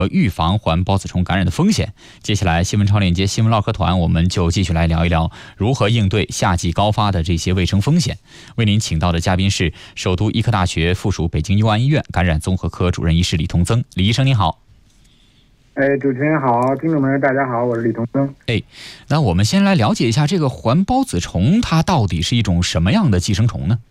预防环孢子虫感染的风险。接下来新闻超链接新闻唠嗑团，我们就继续来聊一聊如何应对夏季高发的这些卫生风险。为您请到的嘉宾是首都医科大学附属北京佑安医院感染综合科主任医师李同增。李医生您好。 主持人好，听众朋友大家好，我是李同增。 那我们先来了解一下这个环孢子虫，它到底是一种什么样的寄生虫呢？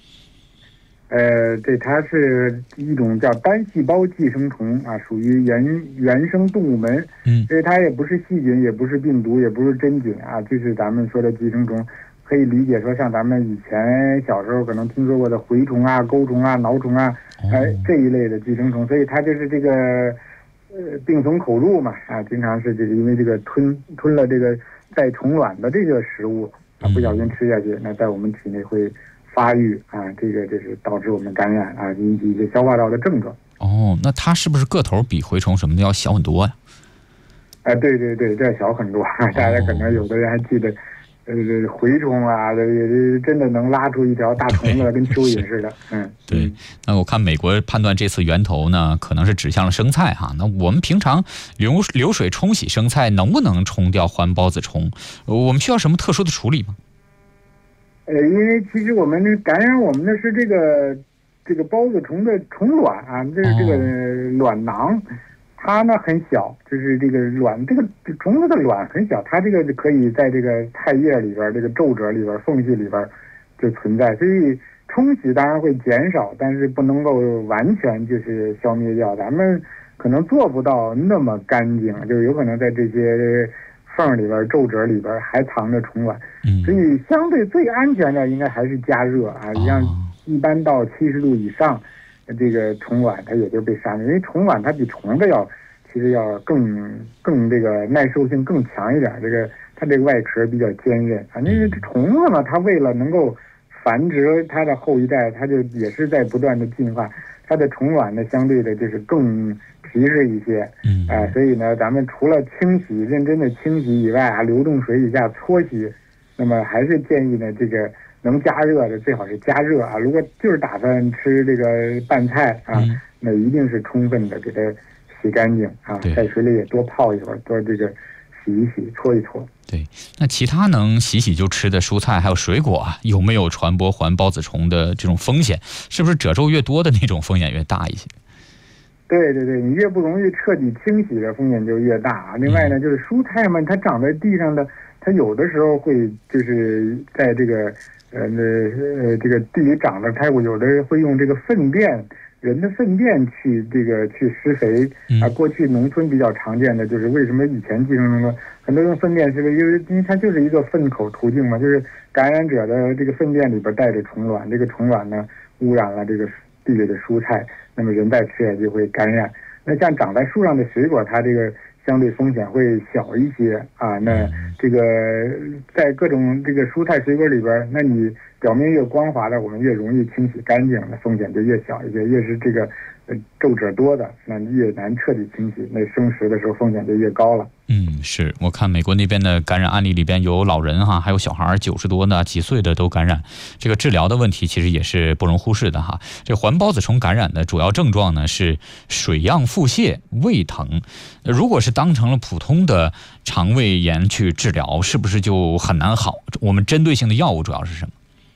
它是一种叫单细胞寄生虫啊，属于原生动物门。所以它也不是细菌，也不是病毒，也不是真菌啊，就是咱们说的寄生虫。可以理解说，像咱们以前小时候可能听说过的蛔虫啊、钩虫啊、挠虫啊，这一类的寄生虫。所以它就是这个病从口入嘛啊，经常是这个因为这个吞了这个带虫卵的这个食物啊，不小心吃下去，那在我们体内会发育啊，这个就是导致我们感染啊，引起一些消化道的症状。 那它是不是个头比蛔虫什么的要小很多呀？ 对，这小很多。大家可能有的人还记得，蛔虫啊，这真的能拉出一条大虫子，跟蚯蚓似的。 对。那我看美国判断这次源头呢，可能是指向了生菜哈。那我们平常流水冲洗生菜，能不能冲掉环孢子虫？我们需要什么特殊的处理吗？ 因为其实我们感染我们的是这个孢子虫的虫卵啊，这个卵囊，它呢很小，就是这个虫子的卵很小，它这个可以在这个菜叶里边、这个皱褶里边、缝隙里边就存在，所以冲洗当然会减少，但是不能够完全就是消灭掉，咱们可能做不到那么干净，就有可能在这些缝里边、皱褶里边还藏着虫卵，所以相对最安全的应该还是加热啊，像一般到70度以上，这个虫卵它也就被杀灭，因为虫卵它比虫子其实要更这个耐受性更强一点，它这个外壳比较坚韧啊，因为这虫子呢，它为了能够繁殖它的后一代，它就也是在不断的进化，它的虫卵呢相对的就是更皮实一些，所以呢，咱们除了认真的清洗以外啊，流动水以下搓洗，那么还是建议呢，这个能加热的最好是加热啊。如果就是打算吃这个拌菜啊，那一定是充分的给它洗干净啊，在水里也多泡一会儿，多这个洗一洗、搓一搓。 对，那其他能洗就吃的蔬菜还有水果啊，有没有传播环孢子虫的这种风险？是不是褶皱越多的那种风险越大一些？ 对，你越不容易彻底清洗的风险就越大啊。另外呢，就是蔬菜嘛，它长在地上的，它有的时候会就是在这个这个地里长的，它有的会用这个人的粪便去施肥啊。过去农村比较常见的就是为什么以前寄生虫很多用粪便是因为它就是一个粪口途径嘛，就是感染者的这个粪便里边带着虫卵，这个虫卵呢污染了这个地里的蔬菜，那么人再吃也就会感染。那像长在树上的水果，它这个相对风险会小一些啊。那这个在各种这个蔬菜水果里边，那你表面越光滑的，我们越容易清洗干净，那风险就越小一些。越是这个皱褶多的，那越难彻底清洗，那生食的时候风险就越高了。 是我看美国那边的感染案例里边有老人哈，还有小孩90多的、几岁的都感染，这个治疗的问题其实也是不容忽视的哈。这环孢子虫感染的主要症状呢是水样腹泻、胃疼。如果是当成了普通的肠胃炎去治疗，是不是就很难好？我们针对性的药物主要是什么？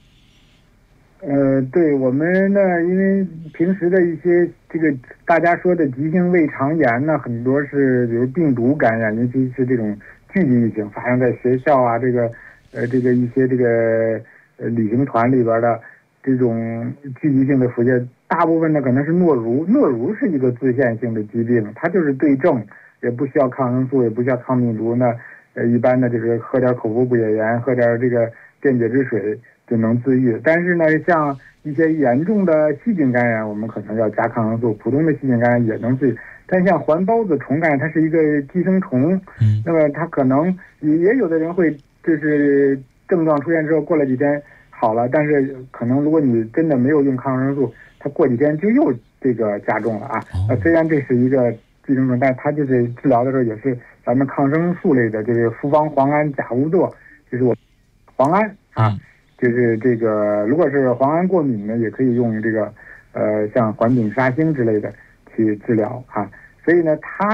对我们呢，因为平时的一些这个大家说的急性胃肠炎呢，很多是比如病毒感染，尤其是这种聚集性发生在学校啊，这个一些这个旅行团里边的这种聚集性的腹泻，大部分呢可能是诺如。诺如是一个自限性的疾病，它就是对症，也不需要抗生素，也不需要抗病毒呢。一般的就是喝点口服补液盐，喝点这个电解质水就能自愈。但是呢，像一些严重的细菌感染，我们可能要加抗生素，普通的细菌感染也能自愈。但像环孢子虫感染，它是一个寄生虫，那么它可能也有的人会就是症状出现之后过了几天好了，但是可能如果你真的没有用抗生素，它过几天就又这个加重了啊。虽然这是一个寄生虫，但它就是治疗的时候也是咱们抗生素类的，这个复方磺胺甲乌唑，就是我磺胺啊，就是这个如果是磺胺过敏呢，也可以用这个像环丙沙星之类的去治疗啊。 所以呢，它